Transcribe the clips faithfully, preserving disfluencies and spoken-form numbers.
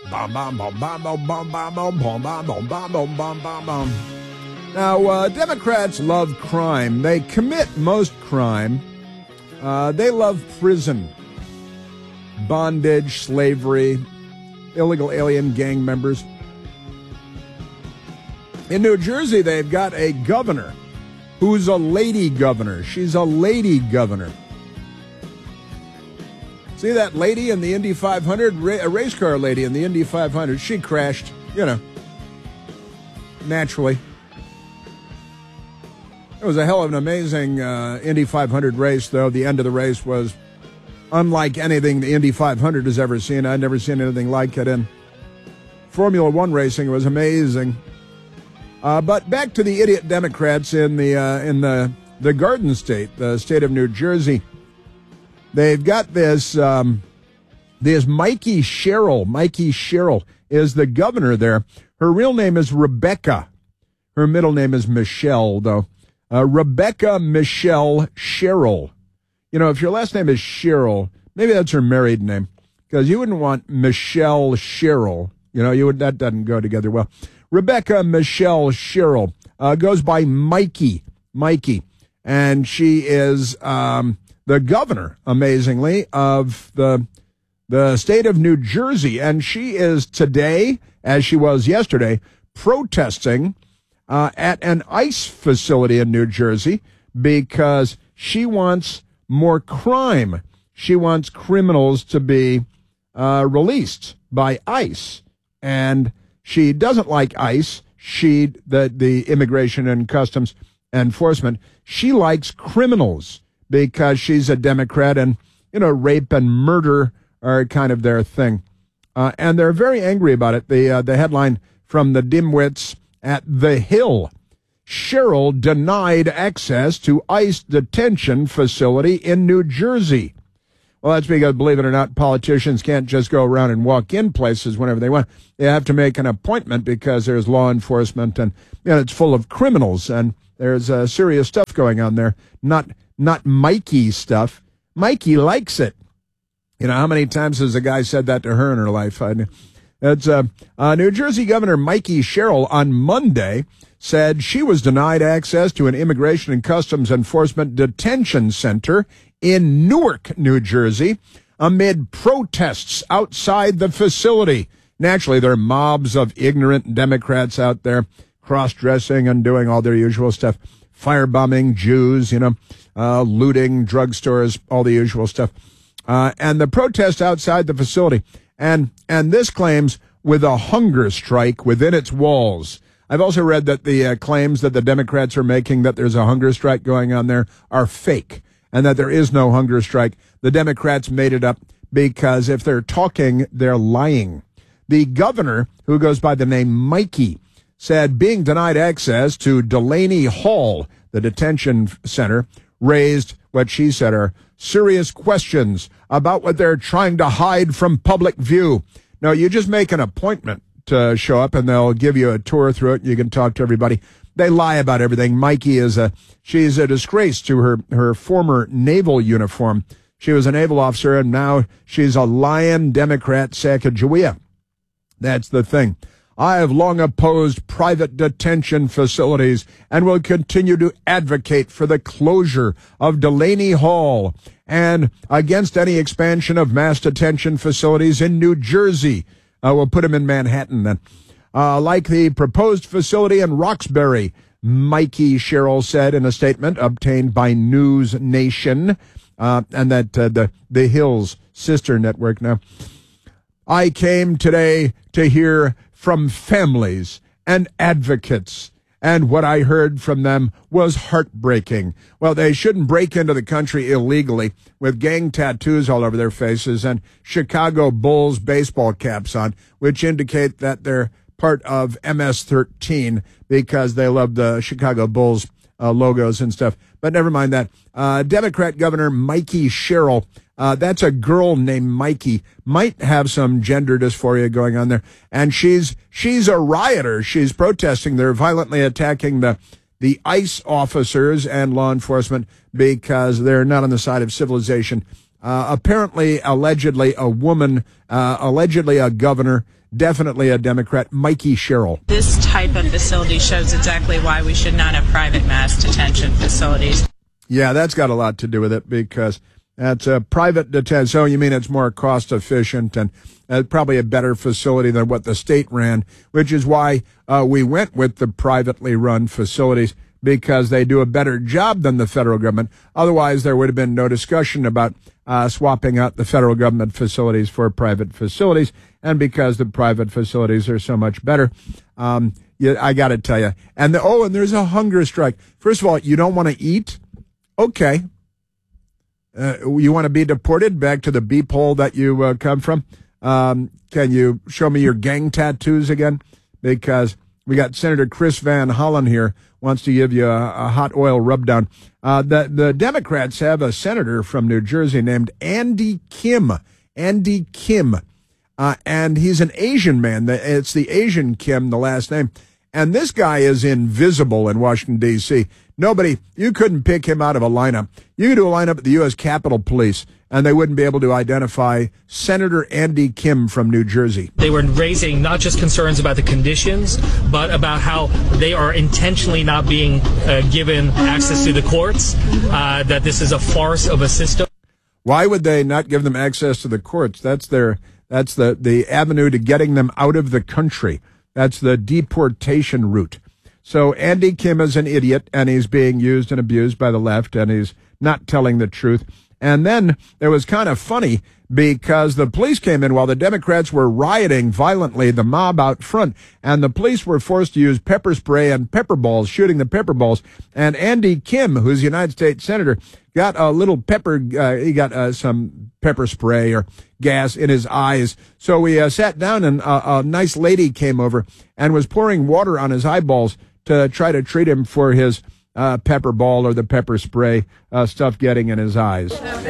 Bom, bom, bom, bom, bom, bom, bom, bom, bom, bom, bom, bom, bom, bom, bom, bom. Now, uh, Democrats love crime. They commit most crime. Uh, they love prison, bondage, slavery, illegal alien gang members. In New Jersey, they've got a governor who's a lady governor. She's a lady governor. See that lady in the Indy five hundred, a race car lady in the Indy five hundred? She crashed, you know, naturally. It was a hell of an amazing uh, Indy five hundred race, though. The end of the race was unlike anything the Indy five hundred has ever seen. I'd never seen anything like it. In Formula One racing, it was amazing. Uh, but back to the idiot Democrats in the uh, in the the Garden State, the state of New Jersey. They've got this, um, this Mikey Sherrill. Mikey Sherrill is the governor there. Her real name is Rebecca. Her middle name is Michelle, though. Uh, Rebecca Michelle Sherrill. You know, if your last name is Sherrill, maybe that's her married name, because you wouldn't want Michelle Sherrill. You know, you would, that doesn't go together well. Rebecca Michelle Sherrill uh, goes by Mikey. Mikey. And she is... Um, the governor, amazingly, of the the state of New Jersey. And she is today, as she was yesterday, protesting uh, at an ICE facility in New Jersey because she wants more crime. She wants criminals to be uh, released by ICE. And she doesn't like ICE, she, the, the Immigration and Customs Enforcement. She likes criminals, because she's a Democrat and, you know, rape and murder are kind of their thing. Uh, and they're very angry about it. The, uh, the headline from the dimwits at The Hill: Sherrill denied access to ICE detention facility in New Jersey. Well, that's because, believe it or not, politicians can't just go around and walk in places whenever they want. They have to make an appointment because there's law enforcement and, you know, it's full of criminals and there's uh, serious stuff going on there. Not Not Mikey stuff. Mikey likes it. You know, how many times has a guy said that to her in her life? It's, uh, uh, New Jersey Governor Mikey Sherrill on Monday said she was denied access to an Immigration and Customs Enforcement detention center in Newark, New Jersey, amid protests outside the facility. Naturally, there are mobs of ignorant Democrats out there cross-dressing and doing all their usual stuff. Firebombing Jews, you know, uh, looting drugstores, all the usual stuff. Uh, and the protest outside the facility. And, and this claims with a hunger strike within its walls. I've also read that the uh, claims that the Democrats are making that there's a hunger strike going on there are fake and that there is no hunger strike. The Democrats made it up because if they're talking, they're lying. The governor, who goes by the name Mikey, said being denied access to Delaney Hall, the detention center, raised what she said are serious questions about what they're trying to hide from public view. No, you just make an appointment to show up and they'll give you a tour through it. You can talk to everybody. They lie about everything. Mikey is a, she's a disgrace to her, her former naval uniform. She was a naval officer and now she's a lying Democrat Sacagawea. That's the thing. I have long opposed private detention facilities and will continue to advocate for the closure of Delaney Hall and against any expansion of mass detention facilities in New Jersey. Uh, we'll put them in Manhattan then. Uh, like the proposed facility in Roxbury, Mikey Sherrill said in a statement obtained by News Nation, uh, and that uh, the, the Hills sister network now. I came today to hear from families and advocates, and what I heard from them was heartbreaking. Well, they shouldn't break into the country illegally with gang tattoos all over their faces and Chicago Bulls baseball caps on, which indicate that they're part of M S thirteen because they love the Chicago Bulls uh, logos and stuff. But never mind that. Uh, Democrat Governor Mikey Sherrill, Uh, that's a girl named Mikey, might have some gender dysphoria going on there. And she's, she's a rioter. She's protesting. They're violently attacking the, the ICE officers and law enforcement because they're not on the side of civilization. Uh, apparently, allegedly, a woman, uh, allegedly a governor, definitely a Democrat, Mikey Sherrill. This type of facility shows exactly why we should not have private mass detention facilities. Yeah, that's got a lot to do with it because that's a private detention. So you mean it's more cost efficient and uh, probably a better facility than what the state ran, which is why uh, we went with the privately run facilities, because they do a better job than the federal government. Otherwise, there would have been no discussion about uh, swapping out the federal government facilities for private facilities. And because the private facilities are so much better, um, you, I got to tell you. And the, oh, and there's a hunger strike. First of all, you don't want to eat? Okay. Uh, you want to be deported back to the beep hole that you uh, come from? Um, can you show me your gang tattoos again? Because we got Senator Chris Van Hollen here, wants to give you a, a hot oil rub down. Uh, the, the Democrats have a senator from New Jersey named Andy Kim. Andy Kim. Uh, and he's an Asian man. It's the Asian Kim, the last name. And this guy is invisible in Washington, D C Nobody, you couldn't pick him out of a lineup. You could do a lineup at the U S Capitol Police, and they wouldn't be able to identify Senator Andy Kim from New Jersey. They were raising not just concerns about the conditions, but about how they are intentionally not being uh, given access to the courts, uh, that this is a farce of a system. Why would they not give them access to the courts? That's their, that's the, the avenue to getting them out of the country. That's the deportation route. So Andy Kim is an idiot, and he's being used and abused by the left, and he's not telling the truth. And then it was kind of funny because the police came in while the Democrats were rioting violently, the mob out front, and the police were forced to use pepper spray and pepper balls, shooting the pepper balls. And Andy Kim, who's a United States Senator, got a little pepper, uh, he got uh, some pepper spray or gas in his eyes. So we uh, sat down, and uh, a nice lady came over and was pouring water on his eyeballs to try to treat him for his uh, pepper ball or the pepper spray uh, stuff getting in his eyes.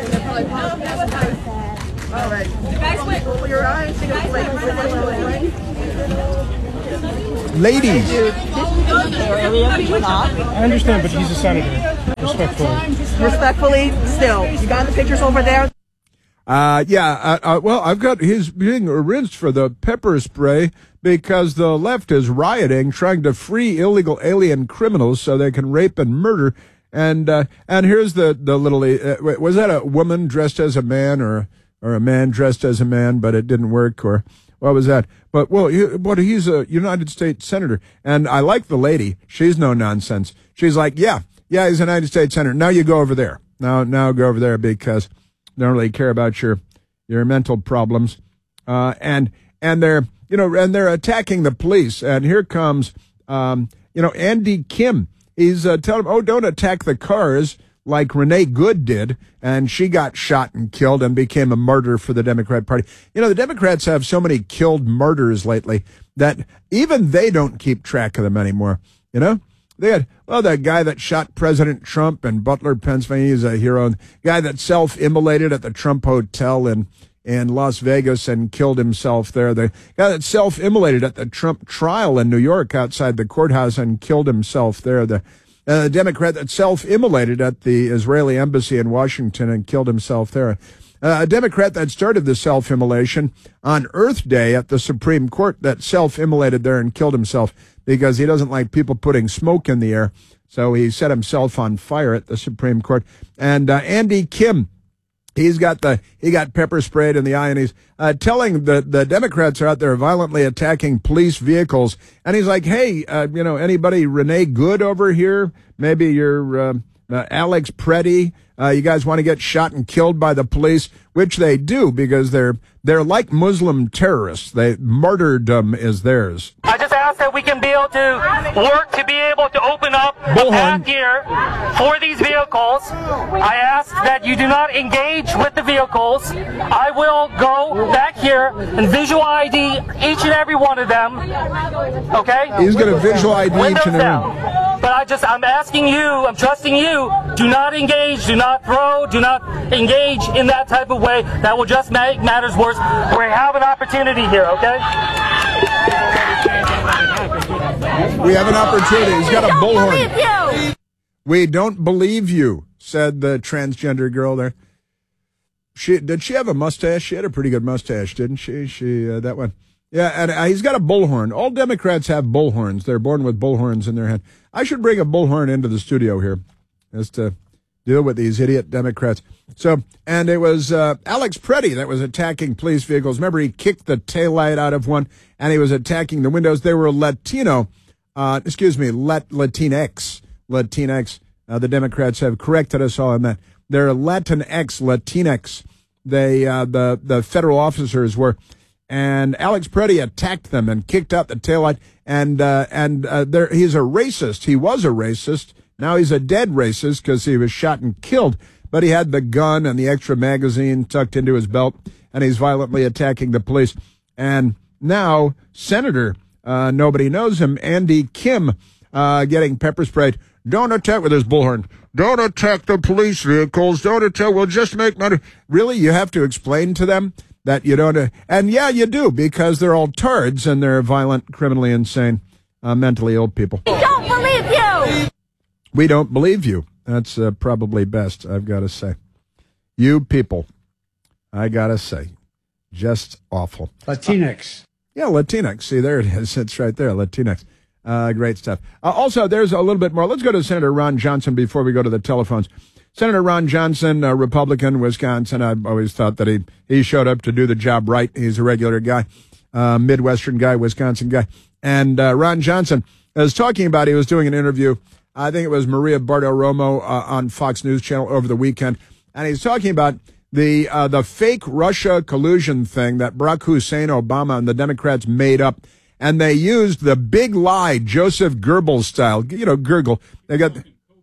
Ladies. I understand, but he's a senator. Respectfully. Respectfully, still. You got the pictures over there? Uh, yeah, uh, uh, well, I've got, he's being rinsed for the pepper spray because the left is rioting, trying to free illegal alien criminals so they can rape and murder. And, uh, and here's the, the little, uh, was that a woman dressed as a man or, or a man dressed as a man, but it didn't work, or what was that? But, well, he, but he's a United States Senator. And I like the lady. She's no nonsense. She's like, yeah, yeah, he's a United States Senator. Now you go over there. Now, now go over there because don't really care about your your mental problems, uh, and and they're you know and they're attacking the police. And here comes um, you know Andy Kim. He's uh, telling them, oh, don't attack the cars like Renee Good did, and she got shot and killed and became a martyr for the Democrat Party. You know the Democrats have so many killed martyrs lately that even they don't keep track of them anymore. You know. They had, well, that guy that shot President Trump in Butler, Pennsylvania, he's a hero. The guy that self-immolated at the Trump Hotel in, in Las Vegas and killed himself there. The guy that self-immolated at the Trump trial in New York outside the courthouse and killed himself there. The, uh, the Democrat that self-immolated at the Israeli embassy in Washington and killed himself there. Uh, a Democrat that started the self-immolation on Earth Day at the Supreme Court that self-immolated there and killed himself because he doesn't like people putting smoke in the air. So he set himself on fire at the Supreme Court. And uh, Andy Kim, he's got the he got pepper sprayed in the eye, and he's uh, telling the the Democrats are out there violently attacking police vehicles. And he's like, hey, uh, you know, anybody Renee Good over here? Maybe you're uh, uh, Alex Preddy. Uh, you guys want to get shot and killed by the police, which they do because they're they're like Muslim terrorists. They martyrdom is theirs. I just ask that we can be able to work to be able to open up the path here for these vehicles. I ask that you do not engage with the vehicles. I will go back here and visual I D each and every one of them. Okay? He's going to visual I D Windows each and every down. one. But I just, I'm asking you, I'm trusting you, do not engage, do not throw, do not engage in that type of way. That will just make matters worse. We have an opportunity here, okay? We have an opportunity. He's got a bullhorn. We don't believe you, said the transgender girl there. She did she have a mustache? She had a pretty good mustache, didn't she? She uh, that one. Yeah, and uh, he's got a bullhorn. All Democrats have bullhorns. They're born with bullhorns in their head. I should bring a bullhorn into the studio here, just to deal with these idiot Democrats. So, and it was uh, Alex Preddy that was attacking police vehicles. Remember, he kicked the taillight out of one, and he was attacking the windows. They were Latino, uh, excuse me, Lat- Latinx. Latinx. Uh, the Democrats have corrected us all on that. They're Latinx, Latinx. They, uh, the, the federal officers were. And Alex Preddy attacked them and kicked out the taillight. And uh, and uh, there, he's a racist. He was a racist. Now he's a dead racist because he was shot and killed. But he had the gun and the extra magazine tucked into his belt, and he's violently attacking the police. And now Senator, uh, nobody knows him, Andy Kim, uh, getting pepper sprayed. Don't attack with his bullhorn. Don't attack the police vehicles. Don't attack. We'll just make money. Really? You have to explain to them that you don't. Uh, and yeah, you do, because they're all turds and they're violent, criminally insane, uh, mentally ill people. We don't believe you. We don't believe you. That's uh, probably best, I've got to say. You people, I got to say, just awful. Latinx. Yeah, Latinx. See, there it is. It's right there, Latinx. Uh, great stuff. Uh, also, there's a little bit more. Let's go to Senator Ron Johnson before we go to the telephones. Senator Ron Johnson, a Republican, Wisconsin. I've always thought that he, he showed up to do the job right. He's a regular guy, uh, Midwestern guy, Wisconsin guy. And uh, Ron Johnson was talking about, he was doing an interview, I think it was Maria Bartiromo uh, on Fox News Channel over the weekend. And he's talking about the uh, the fake Russia collusion thing that Barack Hussein Obama and the Democrats made up. And they used the big lie, Joseph Goebbels style, you know, gurgle. They got,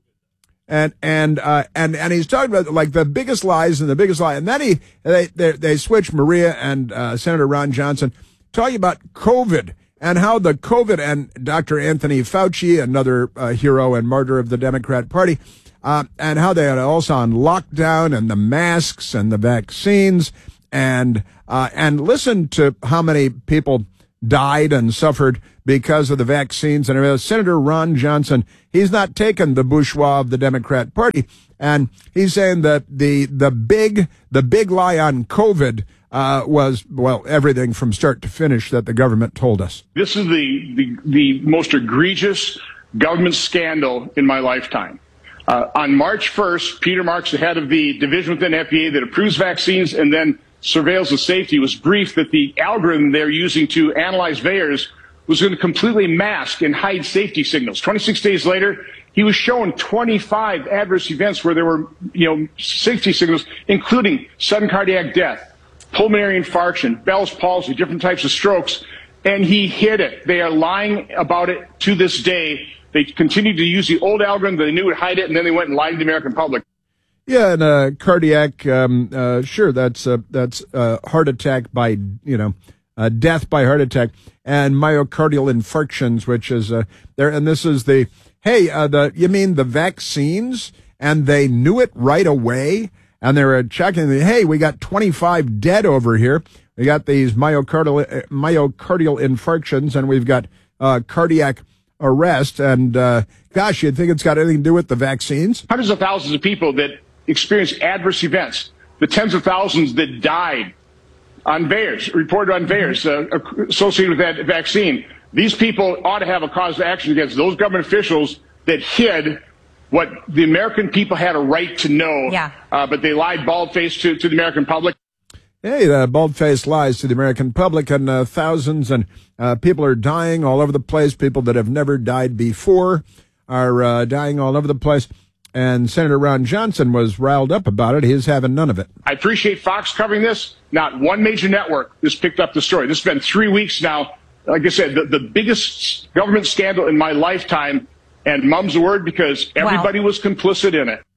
and and uh, and and he's talking about like the biggest lies and the biggest lie. And then he they they, they switched Maria and uh, Senator Ron Johnson talking about COVID and how the COVID and Doctor Anthony Fauci, another uh, hero and martyr of the Democrat Party, uh, and how they had also on lockdown and the masks and the vaccines and uh, and listen to how many people died and suffered because of the vaccines. And uh, Senator Ron Johnson, he's not taken the bourgeois of the Democrat Party, and he's saying that the the big the big lie on COVID uh, was, well, everything from start to finish that the government told us. This is the the, the most egregious government scandal in my lifetime. Uh, on March first, Peter Marks, the head of the division within F D A that approves vaccines and then surveils the safety, was briefed that the algorithm they're using to analyze VAERS was going to completely mask and hide safety signals. twenty-six days later, he was shown twenty-five adverse events where there were, you know, safety signals, including sudden cardiac death, pulmonary infarction, Bell's palsy, different types of strokes, and he hid it. They are lying about it to this day. They continued to use the old algorithm. They knew would hide it, and then they went and lied to the American public. Yeah, and uh, cardiac, um, uh, sure, that's uh, that's uh, heart attack by, you know, uh, death by heart attack, and myocardial infarctions, which is uh, there. And this is the, hey, uh, the you mean the vaccines? And they knew it right away, and they were checking. The, hey, we got twenty-five dead over here. We got these myocardial uh, myocardial infarctions, and we've got uh, cardiac arrest. And uh, gosh, you'd think it's got anything to do with the vaccines? Hundreds of thousands of people that experienced adverse events, the tens of thousands that died on VAERS, reported on VAERS, uh, associated with that vaccine. These people ought to have a cause of action against those government officials that hid what the American people had a right to know, yeah. uh, but they lied bald-faced to, to the American public. Hey, the bald-faced lies to the American public, and uh, thousands and uh, people are dying all over the place. People that have never died before are uh, dying all over the place. And Senator Ron Johnson was riled up about it. He's having none of it. I appreciate Fox covering this. Not one major network has picked up the story. This has been three weeks now. Like I said, the, the biggest government scandal in my lifetime. And mum's the word, because everybody wow. was complicit in it.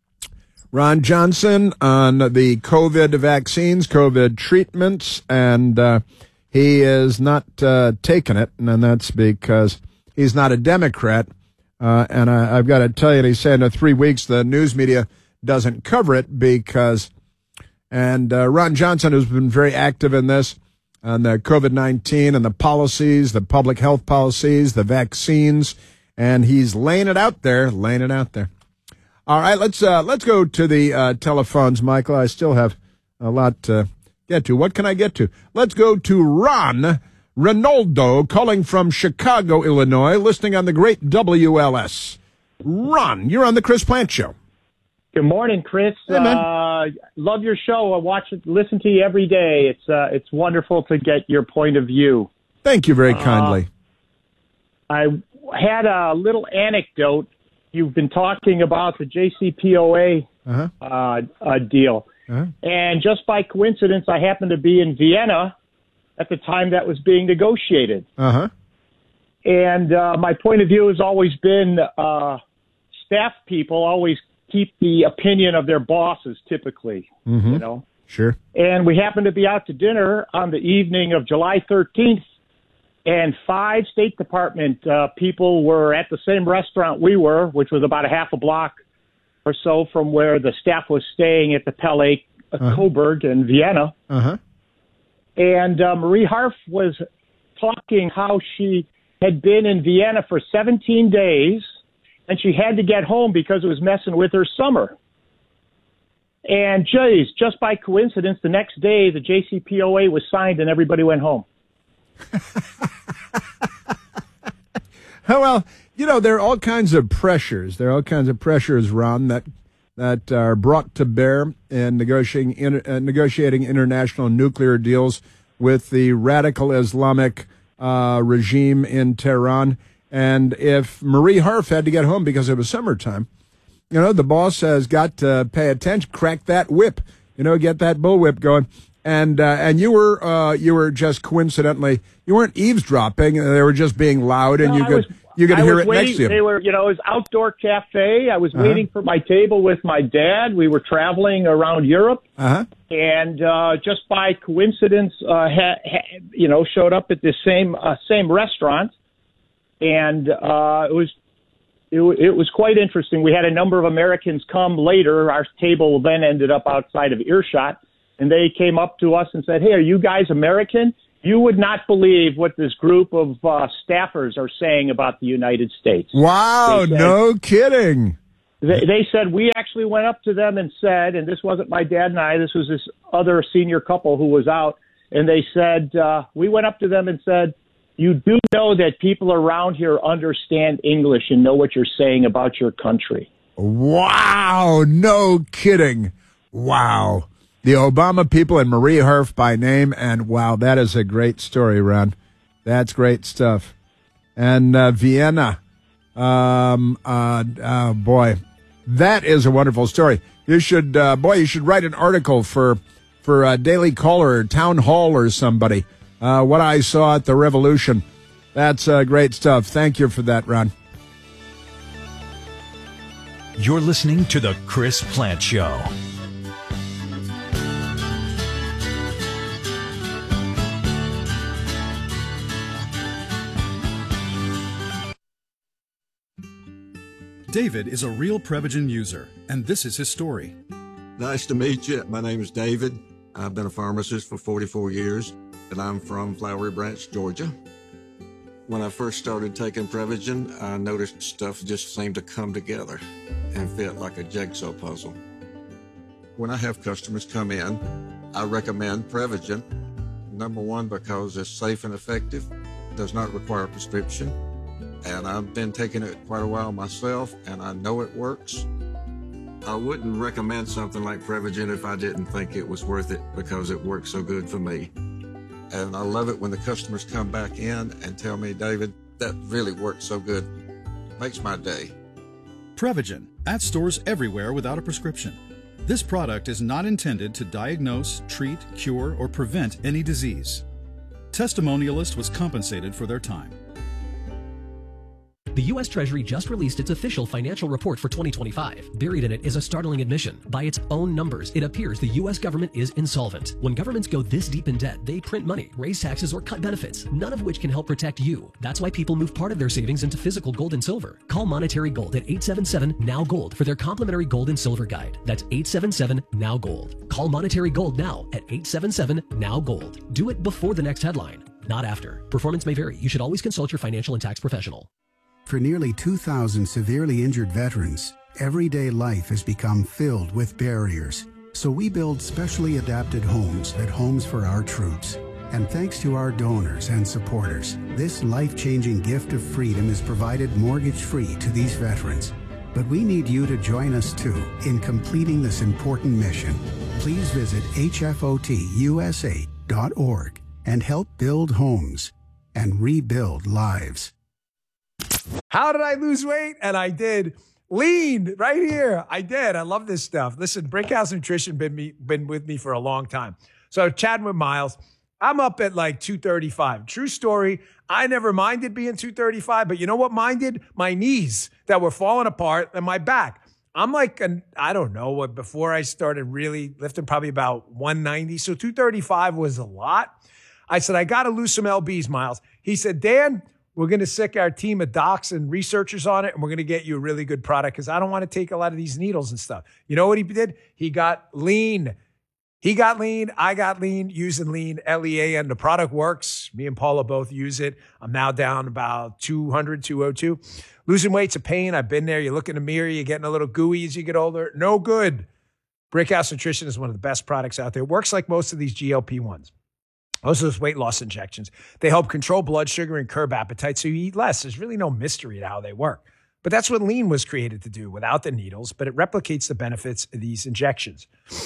Ron Johnson on the COVID vaccines, COVID treatments, and uh, he is not uh, taking it. And that's because he's not a Democrat. Uh, and I, I've got to tell you, he's saying in three weeks the news media doesn't cover it because, and uh, Ron Johnson has been very active in this, on the COVID nineteen and the policies, the public health policies, the vaccines, and he's laying it out there, laying it out there. All right, let's uh, let's go to the uh, telephones, Michael. I still have A lot to get to. What can I get to? Let's go to Ron Ronaldo calling from Chicago, Illinois, listening on the great W L S. Ron, you're on the Chris Plant Show. Good morning, Chris. Hey, man. Uh, love your show. I watch it, listen to you every day. It's uh, it's wonderful to get your point of view. Thank you very kindly. Uh, I had a little anecdote. You've been talking about the J C P O A Uh-huh. uh, uh, deal. Uh-huh. And just by coincidence, I happened to be in Vienna at the time that was being negotiated. Uh-huh. And uh, my point of view has always been uh, staff people always keep the opinion of their bosses, typically, Mm-hmm. you know. Sure. And we happened to be out to dinner on the evening of July thirteenth, and five State Department uh, people were at the same restaurant we were, which was about a half a block or so from where the staff was staying at the Palais uh, Coburg in Vienna. Uh-huh. And uh, Marie Harf was talking how she had been in Vienna for seventeen days, and she had to get home because it was messing with her summer. And, geez, just by coincidence, the next day the J C P O A was signed and everybody went home. Well, you know, there are all kinds of pressures. There are all kinds of pressures, Ron, that that are brought to bear in negotiating in, uh, negotiating international nuclear deals with the radical Islamic uh, regime in Tehran. And if Marie Harf had to get home because it was summertime, you know, the boss has got to pay attention, crack that whip, you know, get that bullwhip going. And uh, and you were uh, you were just coincidentally, you weren't eavesdropping. They were just being loud, and No, you I could was- you could I hear was it waiting, next to you. They were, you know, it was outdoor cafe. I was Uh-huh. waiting for my table with my dad. We were traveling around Europe, Uh-huh. and uh, just by coincidence, uh, ha, ha, you know, showed up at the same uh, same restaurant, and uh, it was it, wa- it was quite interesting. We had a number of Americans come later. Our table then ended up outside of earshot, and they came up to us and said, "Hey, are you guys American? You would not believe what this group of uh, staffers are saying about the United States." Wow, They said- no kidding. They, they said, we actually went up to them and said, and this wasn't my dad and I, this was this other senior couple who was out, and they said, uh, we went up to them and said, you do know that people around here understand English and know what you're saying about your country. Wow, no kidding. Wow. The Obama people and Marie Harf by name, and wow, that is a great story, Ron. That's great stuff. And uh, Vienna, um, uh, uh, boy, that is a wonderful story. You should, uh, boy, you should write an article for for uh, Daily Caller or Town Hall or somebody. Uh, what I saw at the Revolution. That's uh, great stuff. Thank you for that, Ron. You're listening to The Chris Plant Show. David is a real Prevagen user, and this is his story. Nice to meet you. My name is David. I've been a pharmacist for forty-four years, and I'm from Flowery Branch, Georgia. When I first started taking Prevagen, I noticed stuff just seemed to come together and fit like a jigsaw puzzle. When I have customers come in, I recommend Prevagen. Number one, because it's safe and effective, does not require a prescription, and I've been taking it quite a while myself, and I know it works. I wouldn't recommend something like Prevagen if I didn't think it was worth it, because it works so good for me. And I love it when the customers come back in and tell me, David, that really worked so good. Makes my day. Prevagen, at stores everywhere without a prescription. This product is not intended to diagnose, treat, cure, or prevent any disease. Testimonialist was compensated for their time. The U S Treasury just released its official financial report for twenty twenty-five. Buried in it is a startling admission. By its own numbers, it appears the U S government is insolvent. When governments go this deep in debt, they print money, raise taxes, or cut benefits, none of which can help protect you. That's why people move part of their savings into physical gold and silver. Call Monetary Gold at eight seven seven, N O W Gold for their complimentary gold and silver guide. That's eight seven seven, N O W Gold. Call Monetary Gold now at eight seven seven, N O W Gold. Do it before the next headline, not after. Performance may vary. You should always consult your financial and tax professional. For nearly two thousand severely injured veterans, everyday life has become filled with barriers. So we build specially adapted homes at Homes for Our Troops. And thanks to our donors and supporters, this life-changing gift of freedom is provided mortgage-free to these veterans. But we need you to join us, too, in completing this important mission. Please visit H F O T U S A dot org and help build homes and rebuild lives. How did I lose weight? And I did. Lean right here. I did. I love this stuff. Listen, Brickhouse Nutrition been me been with me for a long time. So chatting with Miles, I'm up at like two thirty-five. True story. I never minded being two thirty-five, but you know what minded? My knees that were falling apart and my back. I'm like, an, I don't know what, before I started really lifting, probably about one ninety. So two thirty-five was a lot. I said, I got to lose some L Bs, Miles. He said, Dan, we're going to sick our team of docs and researchers on it, and we're going to get you a really good product because I don't want to take a lot of these needles and stuff. You know what he did? He got lean. He got lean. I got lean using lean, L E A N. The product works. Me and Paula both use it. I'm now down about two hundred, two oh two. Losing weight's a pain. I've been there. You look in the mirror, you're getting a little gooey as you get older. No good. Brickhouse Nutrition is one of the best products out there. It works like most of these G L P ones. Most of those weight loss injections. They help control blood sugar and curb appetite so you eat less. There's really no mystery to how they work. But that's what lean was created to do without the needles, but it replicates the benefits of these injections.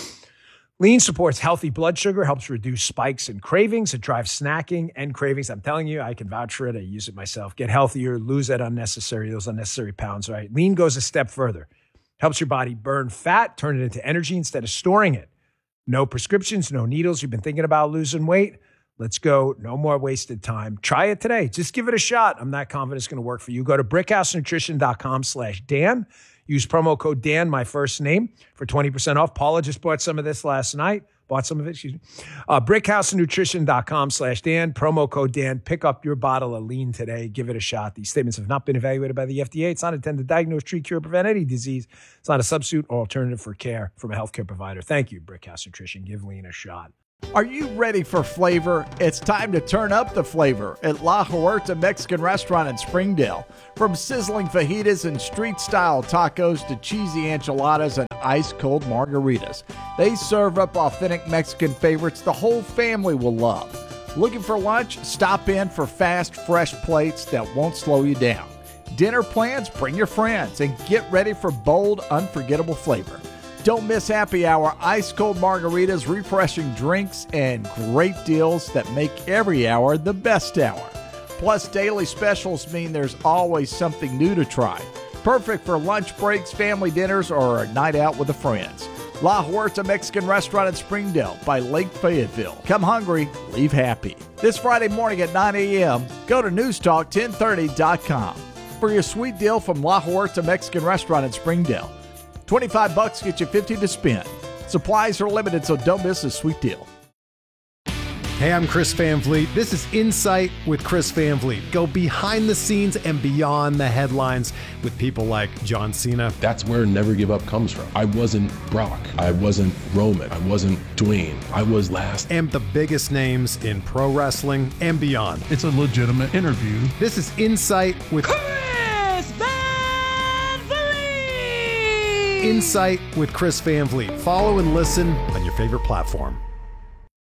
Lean supports healthy blood sugar, helps reduce spikes and cravings. It drives snacking and cravings. I'm telling you, I can vouch for it. I use it myself. Get healthier, lose that unnecessary, those unnecessary pounds, right? Lean goes a step further. Helps your body burn fat, turn it into energy instead of storing it. No prescriptions, no needles. You've been thinking about losing weight? Let's go. No more wasted time. Try it today. Just give it a shot. I'm not confident it's going to work for you. Go to brickhousenutrition.com slash Dan. Use promo code Dan, my first name, for twenty percent off. Paula just bought some of this last night. Bought some of it, excuse me. Uh, brickhousenutrition.com slash Dan. Promo code Dan. Pick up your bottle of lean today. Give it a shot. These statements have not been evaluated by the F D A. It's not intended to diagnose, treat, cure, prevent any disease. It's not a substitute or alternative for care from a healthcare provider. Thank you, Brickhouse Nutrition. Give lean a shot. Are you ready for flavor? It's time to turn up the flavor at La Huerta Mexican Restaurant in Springdale. From sizzling fajitas and street-style tacos to cheesy enchiladas and ice-cold margaritas, they serve up authentic Mexican favorites the whole family will love. Looking for lunch? Stop in for fast, fresh plates that won't slow you down. Dinner plans? Bring your friends and get ready for bold, unforgettable flavor. Don't miss happy hour, ice-cold margaritas, refreshing drinks, and great deals that make every hour the best hour. Plus, daily specials mean there's always something new to try. Perfect for lunch breaks, family dinners, or a night out with the friends. La Huerta Mexican Restaurant in Springdale by Lake Fayetteville. Come hungry, leave happy. This Friday morning at nine a.m., go to news talk ten thirty dot com for your sweet deal from La Huerta Mexican Restaurant in Springdale. twenty-five bucks get you fifty to spend. Supplies are limited, so don't miss this sweet deal. Hey, I'm Chris Van Vliet. This is Insight with Chris Van Vliet. Go behind the scenes and beyond the headlines with people like John Cena. That's where Never Give Up comes from. I wasn't Brock. I wasn't Roman. I wasn't Dwayne. I was last. And the biggest names in pro wrestling and beyond. It's a legitimate interview. This is Insight with Chris Van Vliet. Insight with Chris Van Vliet. Follow and listen on your favorite platform.